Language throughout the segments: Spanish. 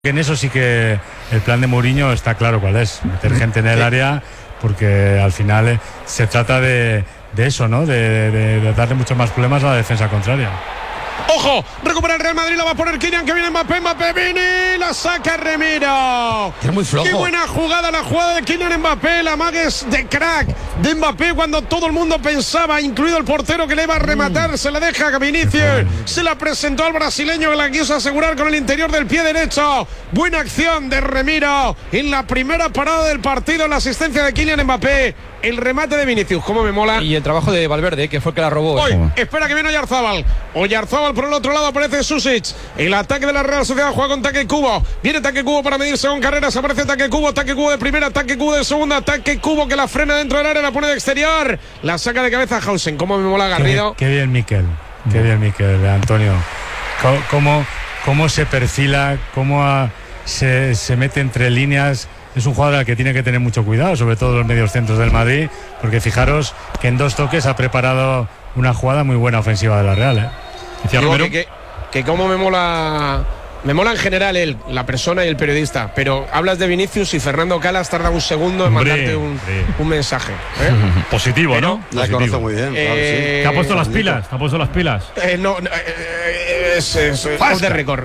En eso sí que el plan de Mourinho está claro cuál es, meter gente en el área, porque al final se trata de eso, ¿no? De darle muchos más problemas a la defensa contraria. ¡Ojo! Recupera el Real Madrid, la va a poner Kylian, que viene Mbappé, viene, la saca Remiro. Es muy flojo. ¡Qué buena jugada, la jugada de Kylian Mbappé! La magues de crack de Mbappé cuando todo el mundo pensaba, incluido el portero, que le iba a rematar. Se la deja a Vinicius, se la presentó al brasileño, que la quiso asegurar con el interior del pie derecho. Buena acción de Remiro en la primera parada del partido, la asistencia de Kylian Mbappé. El remate de Vinicius, cómo me mola. Y el trabajo de Valverde, que fue el que la robó. Hoy, espera que viene Oyarzábal. Oyarzábal por el otro lado, aparece Susic. El ataque de la Real Sociedad juega con Taque Cubo. Viene Taque Cubo para medirse con Carreras. Aparece Taque Cubo de primera, Taque Cubo de segunda. Taque Cubo que la frena dentro del área, la pone de exterior. La saca de cabeza Hausen. Cómo me mola Garrido. Qué bien Miquel. Qué bien Miquel, Antonio. Cómo se perfila, cómo se mete entre líneas. Es un jugador al que tiene que tener mucho cuidado, sobre todo los mediocentros del Madrid, porque fijaros que en 2 toques ha preparado una jugada muy buena ofensiva de la Real. Digo que cómo me mola en general él, la persona y el periodista, pero hablas de Vinicius y Fernando Calas tarda un segundo en mandarte un mensaje. Positivo, pero, ¿no? La conoce muy bien. Claro, sí. ¿Te ha puesto las pilas? ¿Te ha puesto las pilas? Es off the record.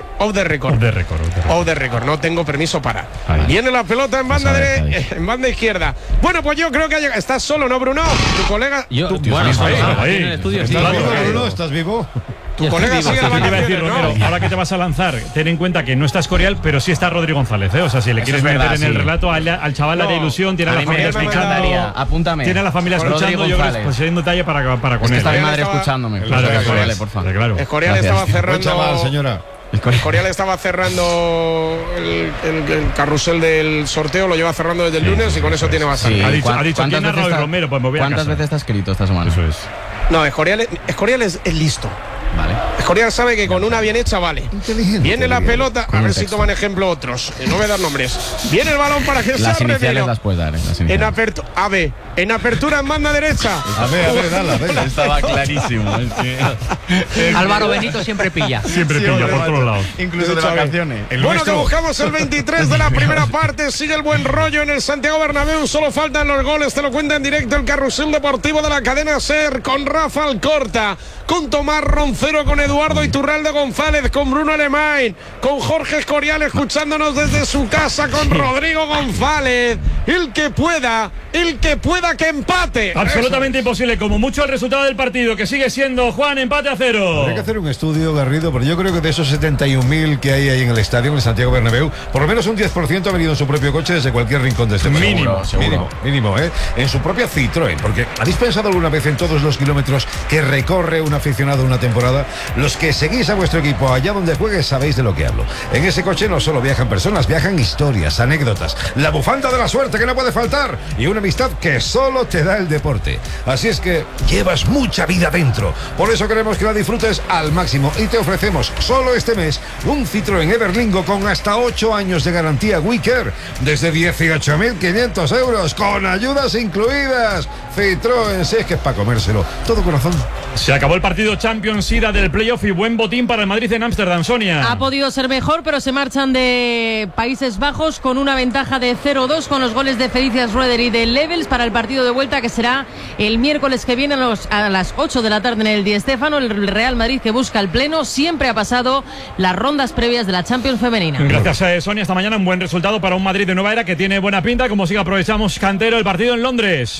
No tengo permiso para. Ahí. Viene la pelota en banda izquierda. Bueno, pues yo creo que estás solo, ¿no, Bruno? Tu colega. Ahí. En el estudio, ¿Estás sí. vivo, Bruno? ¿Estás vivo? Tu colega sigue la Te iba a decir, vacaciones, Romero, ¿no? ahora que te vas a lanzar, ten en cuenta que no está Escorial, pero sí está Rodri González, ¿eh? O sea, si le quieres meter en el relato al chaval de ilusión, tiene a la familia escuchando. Apúntame. Tiene a la familia escuchando, yo creo que pues hay un detalle para con él. Está mi él. madre Estaba- escuchándome. Claro, Escorial, por favor. claro. Escorial Gracias. estaba cerrando. Chaval, señora. Escorial estaba cerrando el carrusel del sorteo, lo lleva cerrando desde el lunes y con eso tiene bastante. Sí. Ha dicho, ¿quién ¿Cuántas ha narrado veces Romero? Pues me voy a ¿Cuántas casa. veces está escrito esta semana? Eso es. No, Escorial es listo. Vale. Escorial sabe que con una bien hecha vale. Inteligente. Viene la pelota, a ver si texto. toman ejemplo otros. No voy a dar nombres. Viene el balón para que sea Las iniciales Remiro. las puedes dar, las En iniciales. apertura en banda derecha. A ver, dale. Estaba clarísimo. Álvaro Benito siempre pilla. Siempre pilla por todos lados. Incluso de vacaciones. Bueno, que buscamos el 23 de la primera parte. Sigue el buen rollo en el Santiago Bernabéu. Solo faltan los goles. Te lo cuenta en directo el carrusel deportivo de la cadena SER. Con Rafa Alcorta, con Tomás Roncero, con Eduardo Iturralde González, con Bruno Alemán, con Jorge Escorial escuchándonos desde su casa, con Rodrigo González. El que pueda que empate. Absolutamente imposible, como mucho el resultado del partido, que sigue siendo, Juan, empate a 0. Hay que hacer un estudio, Garrido, pero yo creo que de esos 71.000 que hay ahí en el estadio, en el Santiago Bernabéu, por lo menos un 10% ha venido en su propio coche desde cualquier rincón de este país. Mínimo, ¿eh? En su propia Citroën, porque ¿habéis pensado alguna vez en todos los kilómetros que recorre un aficionado una temporada? Los que seguís a vuestro equipo allá donde juegue sabéis de lo que hablo. En ese coche no solo viajan personas, viajan historias, anécdotas, la bufanda de la suerte que no puede faltar y una amistad que solo te da el deporte. Así es que llevas mucha vida dentro. Por eso queremos que la disfrutes al máximo y te ofrecemos solo este mes un Citroën Everlingo con hasta 8 años de garantía WeCare desde 18.500 euros con ayudas incluidas. Citroën, si es que es para comérselo. Todo corazón. Se acabó el partido Champions Ida del playoff y buen botín para el Madrid en Ámsterdam, Sonia. Ha podido ser mejor, pero se marchan de Países Bajos con una ventaja de 0-2 con los goles de Felicias Rueder y de Levels para el partido de vuelta que será el miércoles que viene a las 8 de la tarde en el Di Stéfano. El Real Madrid, que busca el pleno, siempre ha pasado las rondas previas de la Champions femenina. Gracias, Sonia. Esta mañana un buen resultado para un Madrid de nueva era que tiene buena pinta. Como sigue, aprovechamos, Cantero, el partido en Londres.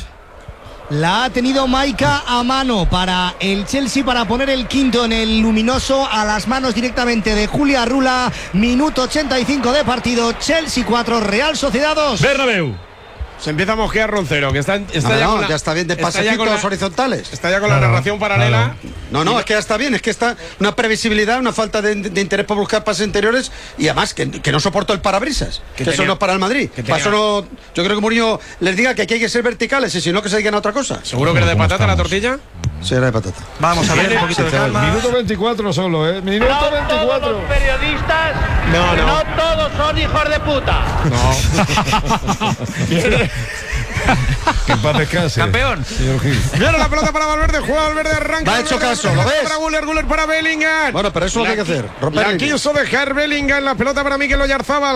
La ha tenido Maika a mano para el Chelsea para poner el quinto en el luminoso a las manos directamente de Julia Rula. Minuto 85 de partido. Chelsea 4, Real Sociedad 2. Bernabéu. Se empieza a mosquear Roncero, que está Ya está bien de pasecitos horizontales. Está ya con la narración paralela. No, es que ya está bien, es que está una previsibilidad, una falta de interés por buscar pases interiores y además que no soporto el parabrisas, que eso no es para el Madrid. Para eso no, yo creo que Mourinho les diga que aquí hay que ser verticales y si no que se dediquen a otra cosa. ¿Seguro que era de patata la tortilla? Sí, era de patata. Vamos a ver un poquito de calma. Minuto 24 solo, ¿eh? Minuto No 24. todos los periodistas, No. no todos son hijos de puta. Que en paz descanse. Campeón. Señor Gil. Viene la pelota para Valverde, juega Valverde, arranca. Me ha hecho Valverde, caso, ¿lo ves? Para Guller para Bellingham. Bueno, pero eso es lo que hay que hacer. Romper La líneas. quiso dejar Bellingham, la pelota para Mikel Oyarzabal.